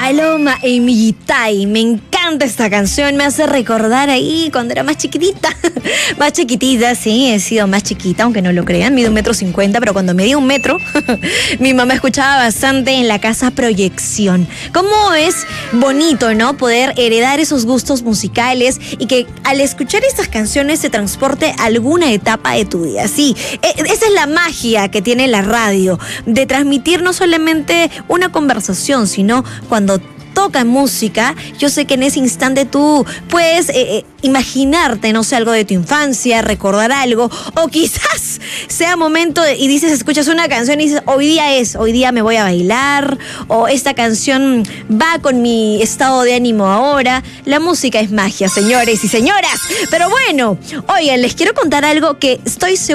Paloma Emillitai, me encanta esta canción, me hace recordar ahí cuando era más chiquitita. Más chiquitita, sí, he sido más chiquita, aunque no lo crean, mido 1,50 m, pero cuando medí 1 metro, mi mamá escuchaba bastante en la casa Proyección. Cómo es bonito, ¿no? Poder heredar esos gustos musicales y que al escuchar estas canciones se transporte a alguna etapa de tu vida. Sí, esa es la magia que tiene la radio, de transmitir no solamente una conversación, sino cuando toca música, yo sé que en ese instante tú puedes imaginarte, no sé, algo de tu infancia, recordar algo, o quizás sea momento y dices, escuchas una canción y dices, hoy día me voy a bailar, o esta canción va con mi estado de ánimo ahora. La música es magia, señores y señoras. Pero bueno, oigan, les quiero contar algo que estoy segura